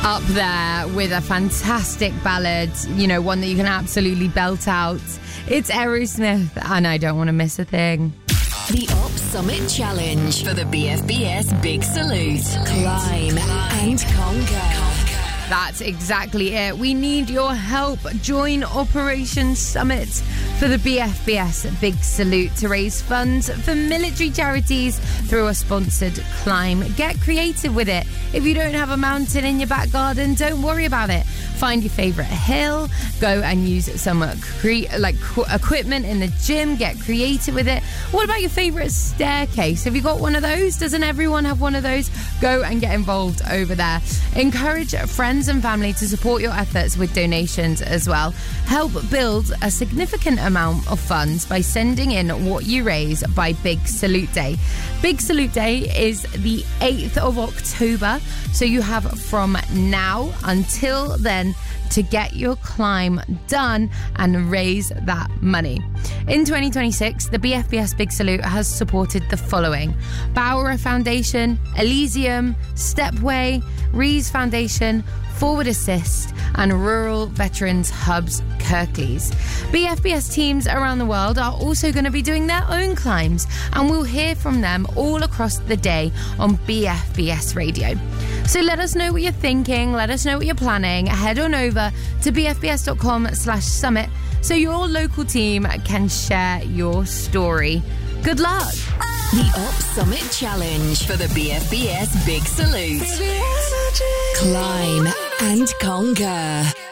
Up there with a fantastic ballad, you know, one that you can absolutely belt out. It's Aerosmith, and I don't want to miss a thing. The Op Summit Challenge for the BFBS Big Salute. Climb and conquer. That's exactly it. We need your help. Join Operation Summit for the BFBS Big Salute to raise funds for military charities through a sponsored climb. Get creative with it. If you don't have a mountain in your back garden, don't worry about it. Find your favourite hill, go and use some equipment in the gym, get creative with it. What about your favourite staircase? Have you got one of those? Doesn't everyone have one of those? Go and get involved over there. Encourage friends and family to support your efforts with donations as well. Help build a significant amount of funds by sending in what you raise by Big Salute Day. Big Salute Day is the 8th of October, so you have from now until then to get your climb done and raise that money. In 2026, the BFBS Big Salute has supported the following: Bauer Foundation, Elysium, Stepway, Rees Foundation, Forward Assist, and Rural Veterans Hubs Kirklees. BFBS teams around the world are also going to be doing their own climbs, and we'll hear from them all across the day on BFBS Radio. So let us know what you're thinking, let us know what you're planning. Head on over to bfbs.com/summit so your local team can share your story. Good luck! The Op Summit Challenge for the BFBS Big Salute. Climb and conquer.